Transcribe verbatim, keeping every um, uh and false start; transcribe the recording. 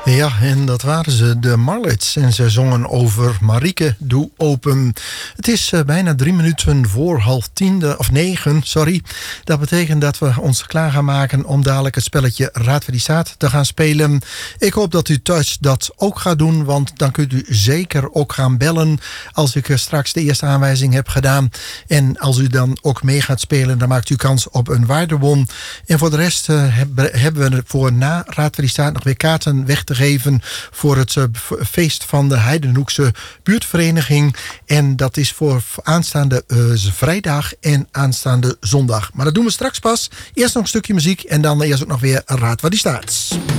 Ja, en dat waren ze, de Marlets. En ze zongen over Marieke, doe open. Het is uh, bijna drie minuten voor half tien, de, of negen, sorry. Dat betekent dat we ons klaar gaan maken om dadelijk het spelletje Raad waar die staat te gaan spelen. Ik hoop dat u thuis dat ook gaat doen, want dan kunt u zeker ook gaan bellen als ik uh, straks de eerste aanwijzing heb gedaan. En als u dan ook mee gaat spelen, dan maakt u kans op een waardebon. En voor de rest uh, hebben, hebben we voor na Raad waar die staat nog weer kaarten weg te geven voor het uh, feest van de Heidenhoekse buurtvereniging. En dat is voor aanstaande uh, vrijdag en aanstaande zondag. Maar dat doen we straks pas. Eerst nog een stukje muziek en dan eerst ook nog weer Raad waar die staat.